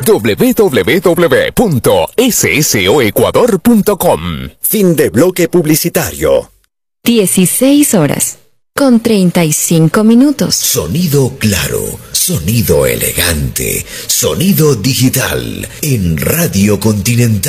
www.ssoecuador.com. Fin de bloque publicitario. 16:35. Sonido claro, sonido elegante, sonido digital en Radio Continental.